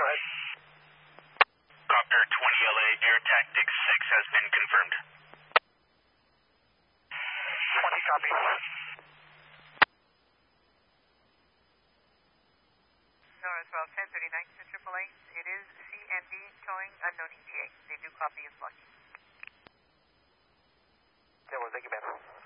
ahead. Copter 20 LA, Air Tactics 6 has been confirmed. 20 copy. Northwell 1039 to AAA. It is CND towing unknown ETA. They do copy as lucky. 10-1, thank you, ma'am.